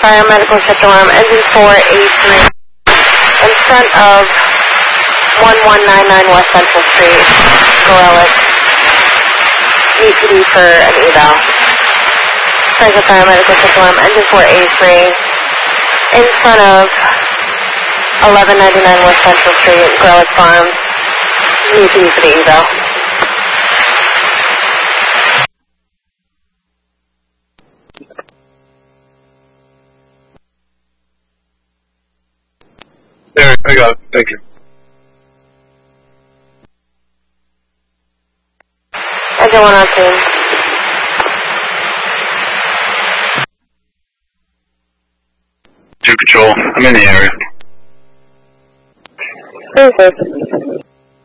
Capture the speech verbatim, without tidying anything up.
Fire medical check alarm, engine four A three, in front of one one nine nine West Central Street, Gorelick, E P D for an eval. Franklin Fire medical check alarm, engine four A three, in front of eleven ninety-nine West Central Street, Gorelick Farms, E P D for the eval. There, I got it. Thank you. Engine one on scene. Two Control, I'm in the area. Very safe.